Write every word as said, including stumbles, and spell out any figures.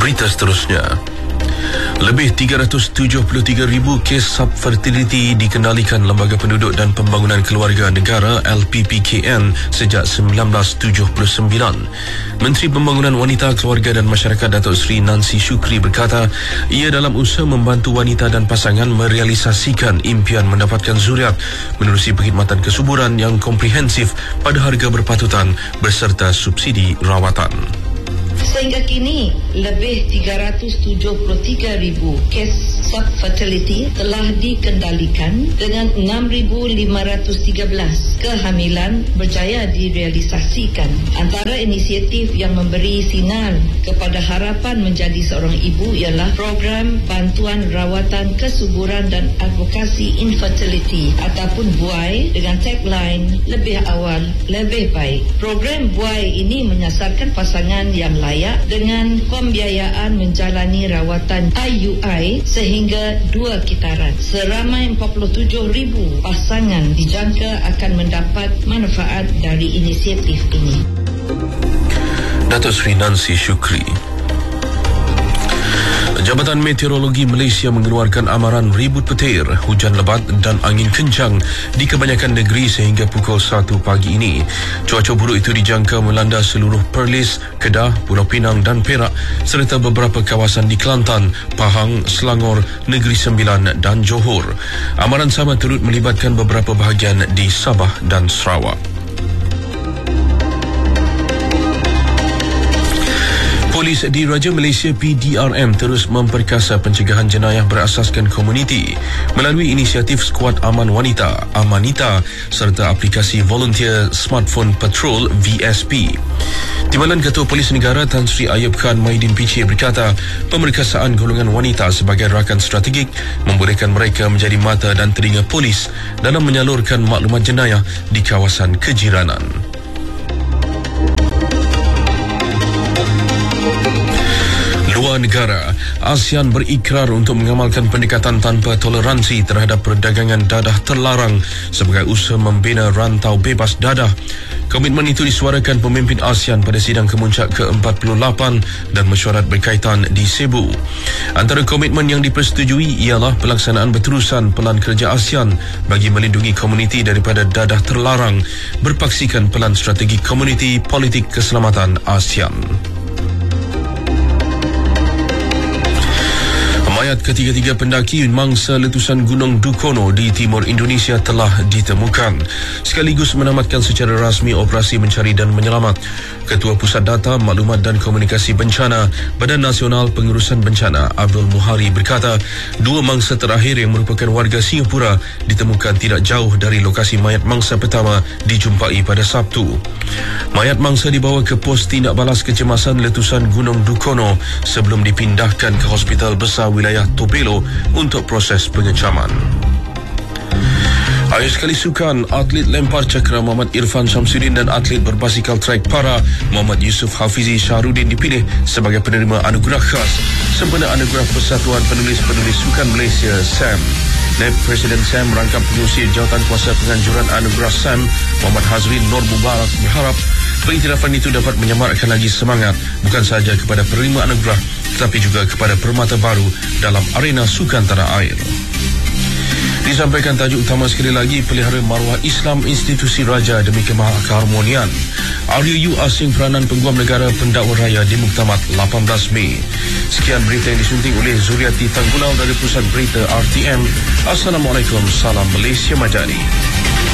Berita seterusnya. Lebih tiga ratus tujuh puluh tiga ribu kes subfertility dikendalikan Lembaga Penduduk dan Pembangunan Keluarga Negara L P P K N sejak seribu sembilan ratus tujuh puluh sembilan. Menteri Pembangunan Wanita, Keluarga dan Masyarakat Datuk Seri Nancy Shukri berkata, ia dalam usaha membantu wanita dan pasangan merealisasikan impian mendapatkan zuriat menerusi perkhidmatan kesuburan yang komprehensif pada harga berpatutan berserta subsidi rawatan. Sehingga kini, lebih tiga ratus tujuh puluh tiga ribu kes subfertility telah dikendalikan dengan enam ribu lima ratus tiga belas kehamilan berjaya direalisasikan. Antara inisiatif yang memberi sinar kepada harapan menjadi seorang ibu ialah program bantuan rawatan kesuburan dan advokasi infertility ataupun B U A I dengan tagline lebih awal, lebih baik. Program B U A I ini menyasarkan pasangan yang layak dengan pembiayaan menjalani rawatan I U I sehingga dua kitaran. Seramai empat puluh tujuh ribu pasangan dijangka akan mendapat manfaat dari inisiatif ini. Datuk Seri Nancy Shukri. Jabatan Meteorologi Malaysia mengeluarkan amaran ribut petir, hujan lebat dan angin kencang di kebanyakan negeri sehingga pukul satu pagi ini. Cuaca buruk itu dijangka melanda seluruh Perlis, Kedah, Pulau Pinang dan Perak serta beberapa kawasan di Kelantan, Pahang, Selangor, Negeri Sembilan dan Johor. Amaran sama turut melibatkan beberapa bahagian di Sabah dan Sarawak. Polis Diraja Malaysia P D R M terus memperkasa pencegahan jenayah berasaskan komuniti melalui inisiatif Skuad Aman Wanita, Amanita serta aplikasi Volunteer Smartphone Patrol V S P. Timbalan Ketua Polis Negara Tan Sri Ayub Khan Maidin Piche berkata, pemerkasaan golongan wanita sebagai rakan strategik membolehkan mereka menjadi mata dan telinga polis dalam menyalurkan maklumat jenayah di kawasan kejiranan. Luar negara, ASEAN berikrar untuk mengamalkan pendekatan tanpa toleransi terhadap perdagangan dadah terlarang sebagai usaha membina rantau bebas dadah. Komitmen itu disuarakan pemimpin ASEAN pada sidang kemuncak ke empat puluh lapan dan mesyuarat berkaitan di Cebu. Antara komitmen yang dipersetujui ialah pelaksanaan berterusan pelan kerja ASEAN bagi melindungi komuniti daripada dadah terlarang, berpaksikan pelan strategi komuniti politik keselamatan ASEAN. Mayat ketiga-tiga pendaki mangsa letusan Gunung Dukono di timur Indonesia telah ditemukan, sekaligus menamatkan secara rasmi operasi mencari dan menyelamat. Ketua Pusat Data, Maklumat dan Komunikasi Bencana Badan Nasional Pengurusan Bencana Abdul Muhari berkata, dua mangsa terakhir yang merupakan warga Singapura ditemukan tidak jauh dari lokasi mayat mangsa pertama dijumpai pada Sabtu. Mayat mangsa dibawa ke pos tindak balas kecemasan letusan Gunung Dukono sebelum dipindahkan ke Hospital Besar Wilayah Topelo untuk proses pengecaman. Akhir sekali sukan, atlet lempar cakra Muhammad Irfan Syamsuddin dan atlet berbasikal trek para Muhammad Yusuf Hafizi Syahrudin dipilih sebagai penerima anugerah khas sempena anugerah Persatuan Penulis-Penulis Sukan Malaysia S A M. Naib Presiden S A M merangkap pengusir jawatan kuasa penganjuran anugerah S A M Muhammad Hazrin Nur Mubarak berharap pengiktirafan itu dapat menyemarkan lagi semangat bukan sahaja kepada penerima anugerah tetapi juga kepada permata baru dalam arena sukan tanah air. Disampaikan tajuk utama sekali lagi, pelihara maruah Islam institusi raja demi keharmonian. R U U asing peranan Peguam Negara Pendakwa Raya di Muktamad lapan belas Mei. Sekian berita yang disunting oleh Zuriati Tanggulau dari Pusat Berita R T M. Assalamualaikum, salam Malaysia Majani.